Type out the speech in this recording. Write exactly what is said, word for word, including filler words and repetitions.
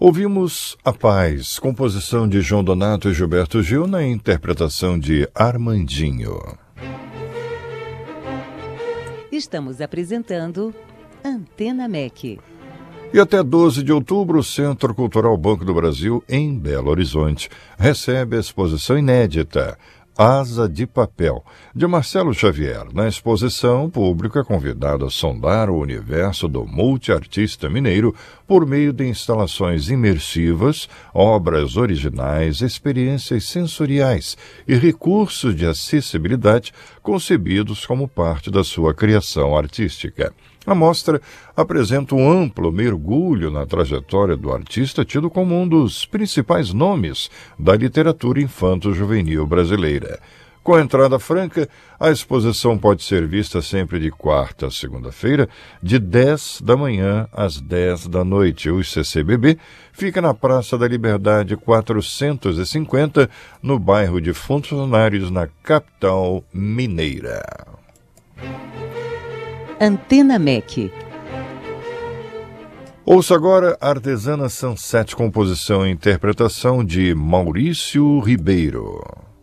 Ouvimos A Paz, composição de João Donato e Gilberto Gil, na interpretação de Armandinho. Estamos apresentando Antena M E C. E até doze de outubro, o Centro Cultural Banco do Brasil, em Belo Horizonte, recebe a exposição inédita Asa de Papel, de Marcelo Xavier. Na exposição, o público é convidado a sondar o universo do multiartista mineiro por meio de instalações imersivas, obras originais, experiências sensoriais e recursos de acessibilidade concebidos como parte da sua criação artística. A mostra apresenta um amplo mergulho na trajetória do artista, tido como um dos principais nomes da literatura infanto-juvenil brasileira. Com a entrada franca, a exposição pode ser vista sempre de quarta a segunda-feira, de dez da manhã às dez da noite. O C C B B fica na Praça da Liberdade quatrocentos e cinquenta, no bairro de Funcionários, na capital mineira. Antena M E C. Ouça agora Artesana Sunset, composição e interpretação de Maurício Ribeiro.